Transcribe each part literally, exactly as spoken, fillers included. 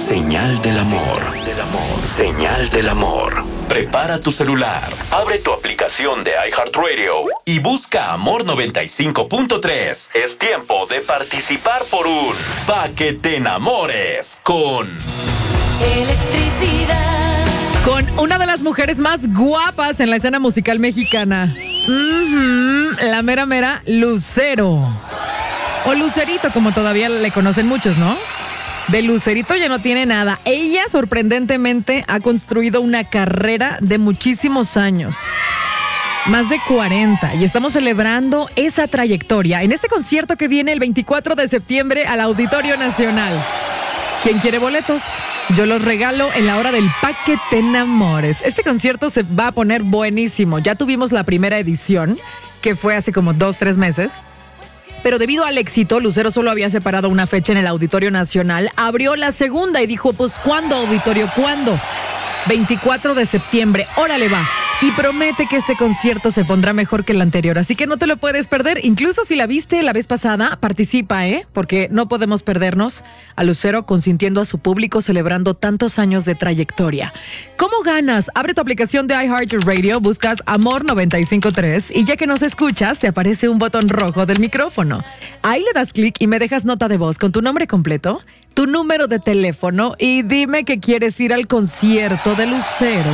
Señal del amor. Señal del amor. Prepara tu celular, abre tu aplicación de iHeartRadio y busca Amor noventa y cinco punto tres. Es tiempo de participar por un Pa' que te enamores con Electricidad. Con una de las mujeres más guapas en la escena musical mexicana. Mm-hmm, la mera mera Lucero. O Lucerito, como todavía le conocen muchos, ¿no? De Lucerito ya no tiene nada. Ella, sorprendentemente, ha construido una carrera de muchísimos años. Más de cuarenta. Y estamos celebrando esa trayectoria en este concierto que viene el veinticuatro de septiembre al Auditorio Nacional. ¿Quién quiere boletos? Yo los regalo en la hora del Pa' que te enamores. Este concierto se va a poner buenísimo. Ya tuvimos la primera edición, que fue hace como dos, tres meses. Pero debido al éxito, Lucero solo había separado una fecha en el Auditorio Nacional. Abrió la segunda y dijo, pues, ¿cuándo, auditorio? ¿Cuándo? veinticuatro de septiembre, órale va. Y promete que este concierto se pondrá mejor que el anterior, así que no te lo puedes perder. Incluso si la viste la vez pasada, participa, ¿eh? Porque no podemos perdernos a Lucero consintiendo a su público, celebrando tantos años de trayectoria. ¿Cómo ganas? Abre tu aplicación de iHeartRadio, buscas Amor noventa y cinco punto tres y ya que nos escuchas, te aparece un botón rojo del micrófono. Ahí le das clic y me dejas nota de voz con tu nombre completo, tu número de teléfono y dime que quieres ir al concierto de Lucero.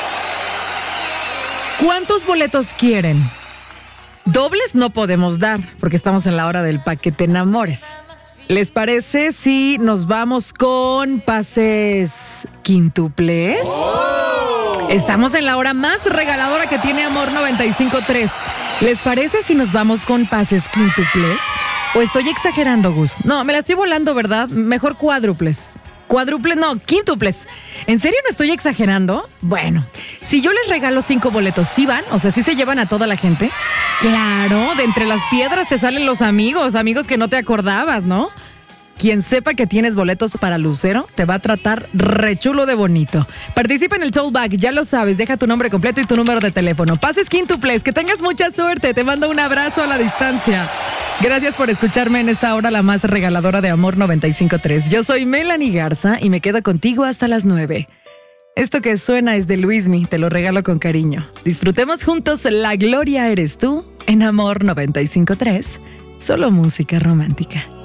¿Cuántos boletos quieren? Dobles no podemos dar, porque estamos en la hora del Pa' que te enamores. ¿Les parece si nos vamos con pases quíntuples? Oh. Estamos en la hora más regaladora que tiene Amor noventa y cinco punto tres. ¿Les parece si nos vamos con pases quíntuples? ¿O estoy exagerando, Gus? No, me la estoy volando, ¿verdad? Mejor cuádruples. Cuádruples, no, quíntuples. ¿En serio no estoy exagerando? Bueno, si yo les regalo cinco boletos, ¿sí van? O sea, ¿sí se llevan a toda la gente? Claro, de entre las piedras te salen los amigos, amigos que no te acordabas, ¿no? Quien sepa que tienes boletos para Lucero te va a tratar re chulo de bonito. Participa en el Tollback, ya lo sabes, deja tu nombre completo y tu número de teléfono. Pases quíntuples, que tengas mucha suerte, te mando un abrazo a la distancia. Gracias por escucharme en esta hora la más regaladora de Amor noventa y cinco punto tres. Yo soy Melanie Garza y me quedo contigo hasta las nueve. Esto que suena es de Luismi, te lo regalo con cariño. Disfrutemos juntos La Gloria Eres Tú en Amor noventa y cinco punto tres. Solo música romántica.